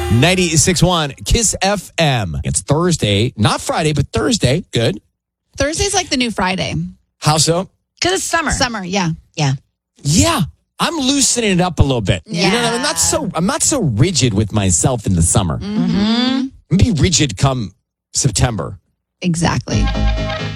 96.1 Kiss FM. It's Thursday, not Friday, but Thursday. Good. Thursday's like the new Friday. How so? Because it's summer. Summer, yeah. Yeah, I'm loosening it up a little bit. You know, I'm not so rigid with myself in the summer. Mm-hmm. I'm be rigid come September. Exactly.